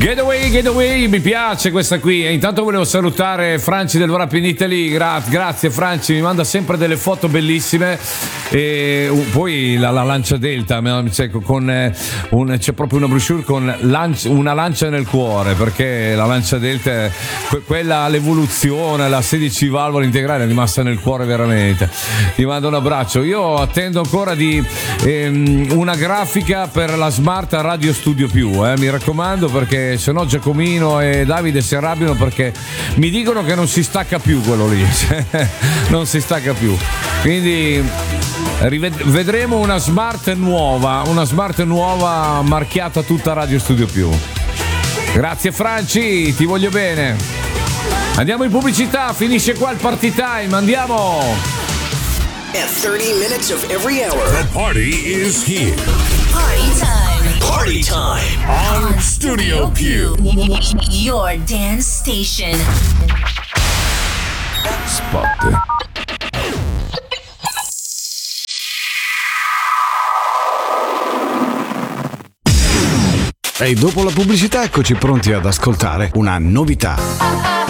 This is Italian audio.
Getaway, mi piace questa qui. E intanto volevo salutare Franci del Wrap in Italy. Grazie Franci, mi manda sempre delle foto bellissime. E poi la Lancia Delta, c'è proprio una brochure con una lancia nel cuore, perché la Lancia Delta è quella, l'evoluzione, la 16 valvole integrale è rimasta nel cuore veramente. Ti mando un abbraccio. Io attendo ancora di una grafica per la Smart Radio Studio Più, mi raccomando, perché se no Giacomino e Davide si arrabbiano, perché mi dicono che non si stacca più quello lì. Non si stacca più, quindi vedremo una smart nuova marchiata tutta Radio Studio Più. Grazie Franci, ti voglio bene. Andiamo in pubblicità, finisce qua il party time, andiamo. At 30 minutes of every hour, The party is here. Party time. Party time On Studio Q. Your dance station. Spot. E dopo la pubblicità eccoci pronti ad ascoltare una novità.